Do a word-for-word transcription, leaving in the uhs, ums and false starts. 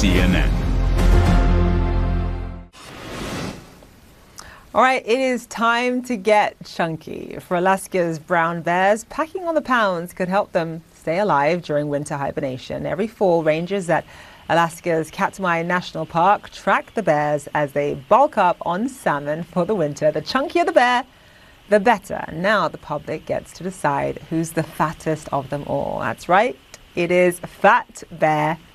C N N. All right, it is time to get chunky. For Alaska's brown bears, packing on the pounds could help them stay alive during winter hibernation. Every fall, rangers at Alaska's Katmai National Park track the bears as they bulk up on salmon for the winter. The chunkier the bear, the better. Now the public gets to decide who's the fattest of them all. That's right, it is Fat Bear